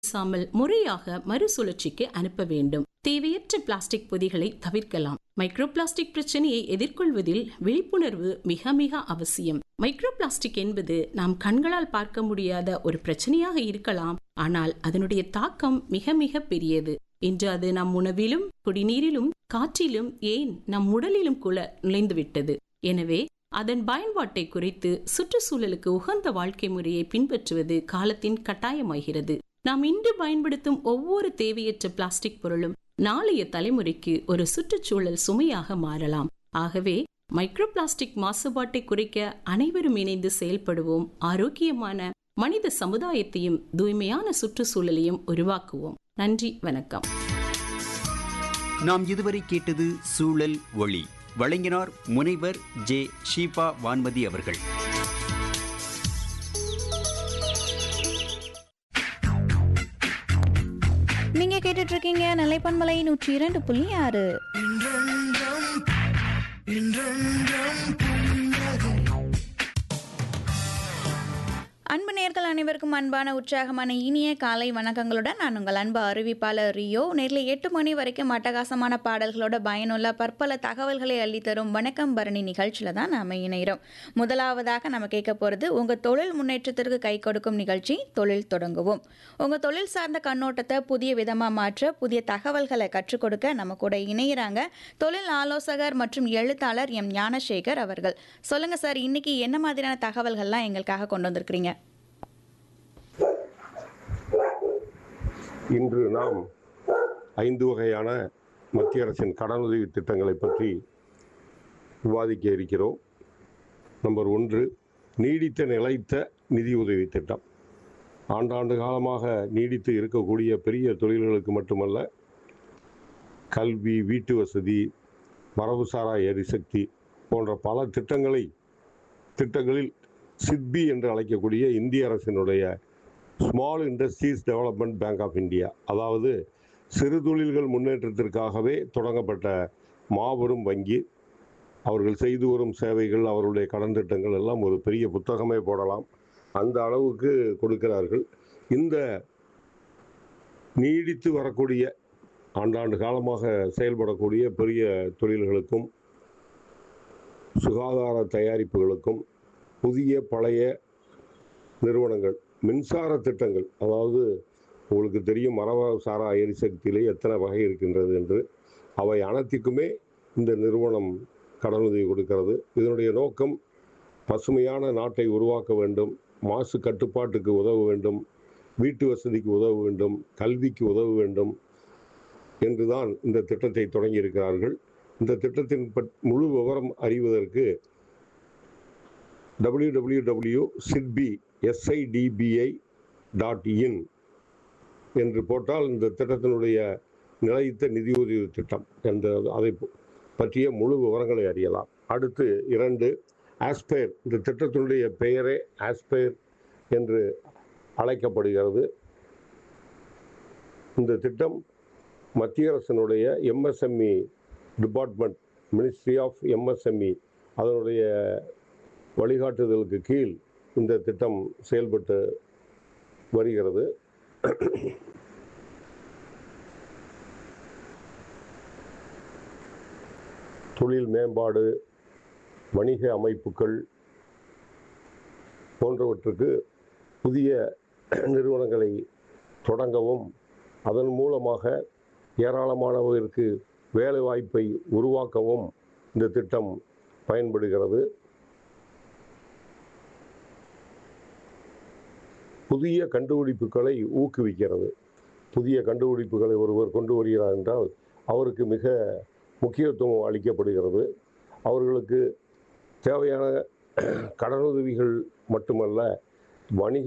வீசாமல் முறையாக மறுசுழற்சிக்கு அனுப்ப வேண்டும். தேவையற்ற பிளாஸ்டிக் பொதிகளை தவிர்க்கலாம். மைக்ரோ பிளாஸ்டிக் பிரச்சனையை எதிர்கொள்வதில் விழிப்புணர்வு மிக மிக அவசியம். மைக்ரோ பிளாஸ்டிக் என்பது நாம் கண்களால் பார்க்க முடியாத ஒரு பிரச்சனையாக இருக்கலாம், ஆனால் அதனுடைய தாக்கம் மிக மிக பெரியது. இன்று அது நம் உணவிலும், குடிநீரிலும், காற்றிலும், ஏன் நம் உடலிலும் கூட நுழைந்துவிட்டது. எனவே அதன் பயன்பாட்டை குறைத்து சுற்றுச்சூழலுக்கு உகந்த வாழ்க்கை முறையை பின்பற்றுவது காலத்தின் கட்டாயமாகிறது. நாம் இன்று பயன்படுத்தும் ஒவ்வொரு தேவையற்ற பிளாஸ்டிக் பொருளும் நாளைய தலைமுறைக்கு ஒரு சுற்றுச்சூழல் சுமையாக மாறலாம். ஆகவே மைக்ரோ பிளாஸ்டிக் மாசுபாட்டை குறைக்க அனைவரும் இணைந்து செயல்படுவோம். ஆரோக்கியமான மனித சமுதாயத்தையும் தூய்மையான சுற்றுச்சூழலையும் உருவாக்குவோம். நன்றி, வணக்கம். நாம் இதுவரை கேட்டது சூழல் ஒளி. வழங்கினார் முனைவர் ஜே. ஷீபா வான்மதி அவர்கள். நீங்க கேட்டுட்டு இருக்கீங்க நிலைப்பன்மலை 102.6. அன்பு நேயர்கள் அனைவருக்கும் அன்பான உற்சாகமான இனிய காலை வணக்கங்களுடன் நான் உங்கள் அன்பு அறிவிப்பாளர் ரியோ. நேரில் 8 மணி வரைக்கும் அட்டகாசமான பாடல்களோட பயனுள்ள பற்பல தகவல்களை அள்ளித்தரும் வணக்கம் பரணி நிகழ்ச்சியில் தான் நாம் இணைகிறோம். முதலாவதாக நம்ம கேட்க போகிறது உங்கள் தொழில் முன்னேற்றத்திற்கு கை கொடுக்கும் நிகழ்ச்சி தொழில் தொடங்குவோம். உங்கள் தொழில் சார்ந்த கண்ணோட்டத்தை புதிய விதமாக மாற்ற புதிய தகவல்களை கற்றுக் கொடுக்க நம்ம கூட இணைகிறாங்க தொழில் ஆலோசகர் மற்றும் எழுத்தாளர் எம் ஞானசேகர் அவர்கள். சொல்லுங்கள் சார், இன்னைக்கு என்ன மாதிரியான தகவல்கள்லாம் எங்களுக்காக கொண்டு வந்திருக்கிறீங்க? இன்று நாம் 5 வகையான மத்திய அரசின் கடனுதவி திட்டங்களை பற்றி விவாதிக்க இருக்கிறோம். நம்பர் 1, நீடித்த நிலைத்த நிதியுதவி திட்டம். ஆண்டாண்டு காலமாக நீடித்து இருக்கக்கூடிய பெரிய தொழில்களுக்கு மட்டுமல்ல, கல்வி, வீட்டு வசதி, மரபுசாரா எரிசக்தி போன்ற பல திட்டங்களில் சிட்பி என்று அழைக்கக்கூடிய இந்திய அரசினுடைய small industries development bank of India, அதாவது சிறு தொழில்கள் முன்னேற்றத்திற்காகவே தொடங்கப்பட்ட மாபெரும் வங்கி. அவர்கள் செய்து வரும் சேவைகள், அவர்களுடைய கடன் திட்டங்கள் எல்லாம் ஒரு பெரிய புத்தகமே போடலாம், அந்த அளவுக்கு கொடுக்கிறார்கள். இந்த நீடித்து வரக்கூடிய ஆண்டாண்டு காலமாக செயல்படக்கூடிய பெரிய தொழில்களுக்கும் சுகாதார தயாரிப்புகளுக்கும் புதிய பழைய நிறுவனங்கள், மின்சார திட்டங்கள், அதாவது உங்களுக்கு தெரியும் மரபுசாரா எரிசக்தியிலே எத்தனை வகை இருக்கின்றது என்று, அவை அனைத்துக்குமே இந்த நிறுவனம் கடனுதவி கொடுக்கிறது. இதனுடைய நோக்கம் பசுமையான நாட்டை உருவாக்க வேண்டும், மாசு கட்டுப்பாட்டுக்கு உதவ வேண்டும், வீட்டு வசதிக்கு உதவ வேண்டும், கல்விக்கு உதவ வேண்டும் என்றுதான் இந்த திட்டத்தை தொடங்கி இருக்கிறார்கள். இந்த திட்டத்தின் முழு விவரம் அறிவதற்கு www.sidbi.in என்று போட்டால் இந்த திட்டத்தினுடைய நிலைத்த நிதியுதவி திட்டம் என்ற அதை பற்றிய முழு விவரங்களை அறியலாம். அடுத்து 2, ஆஸ்பயர். இந்த திட்டத்தினுடைய பெயரே ஆஸ்பயர் என்று அழைக்கப்படுகிறது. இந்த திட்டம் மத்திய அரசினுடைய MSME department, ministry of MSME, அதனுடைய வழிகாட்டுதலுக்கு கீழ் இந்த திட்டம் செயல்பட்டு வருகிறது. தொழில் மேம்பாடு, வணிக அமைப்புகள் போன்றவற்றுக்கு புதிய நிறுவனங்களை தொடங்கவும் அதன் மூலமாக ஏராளமானவருக்கு வேலைவாய்ப்பை உருவாக்கவும் இந்த திட்டம் பயன்படுகிறது. புதிய கண்டுபிடிப்புகளை ஊக்குவிக்கிறது. புதிய கண்டுபிடிப்புகளை ஒருவர் கொண்டு வருகிறார் என்றால் அவருக்கு மிக முக்கியத்துவம் அளிக்கப்படுகிறது. அவர்களுக்கு தேவையான கடனுதவிகள் மட்டுமல்ல, வணிக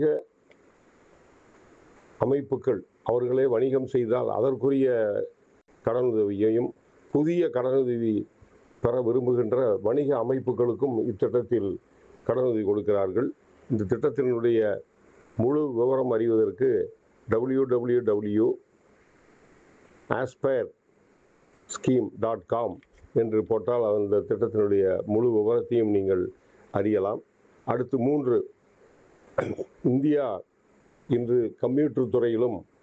அமைப்புகள் அவர்களே வணிகம் செய்தால் அதற்குரிய கடனுதவியையும், புதிய கடனுதவி பெற விரும்புகின்ற வணிக அமைப்புகளுக்கும் இத்திட்டத்தில் கடனுதவி கொடுக்கிறார்கள். இந்த திட்டத்தினுடைய முழு விவரம் அறிவதற்கு www.aspirscheme.com என்று போட்டால் அந்த திட்டத்தினுடைய முழு விவரத்தையும் நீங்கள் அறியலாம். அடுத்து 3, இந்தியா இன்று கம்ப்யூட்டர் துறையிலும்